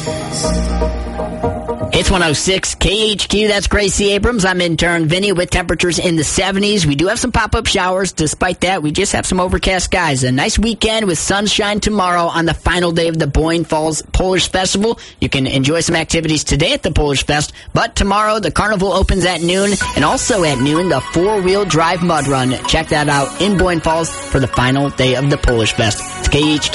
It's 106 KHQ. That's Gracie Abrams. I'm intern Vinny with temperatures in the 70s. We do have some pop-up showers. Despite that, we just have some overcast skies. A nice weekend with sunshine tomorrow on the final day of the Boyne Falls Polish Festival. You can enjoy some activities today at the Polish Fest, but tomorrow the carnival opens at noon, and also at noon the four-wheel drive mud run. Check that out in Boyne Falls for the final day of the Polish Fest. It's KHQ.